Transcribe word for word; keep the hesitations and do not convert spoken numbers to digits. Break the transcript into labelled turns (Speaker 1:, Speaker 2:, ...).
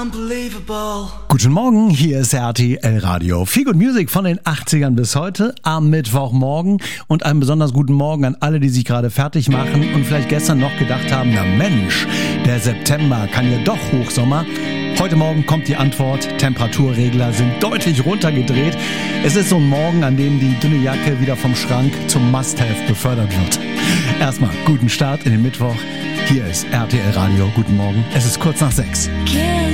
Speaker 1: Guten Morgen, hier ist R T L Radio. Viel Good Music von den achtzigern bis heute am Mittwochmorgen und einen besonders guten Morgen an alle, die sich gerade fertig machen und vielleicht gestern noch gedacht haben, na Mensch, der September kann ja doch Hochsommer. Heute Morgen kommt die Antwort, Temperaturregler sind deutlich runtergedreht. Es ist so ein Morgen, an dem die dünne Jacke wieder vom Schrank zum Must-Have befördert wird. Erstmal guten Start in den Mittwoch. Hier ist R T L Radio. Guten Morgen. Es ist kurz nach sechs.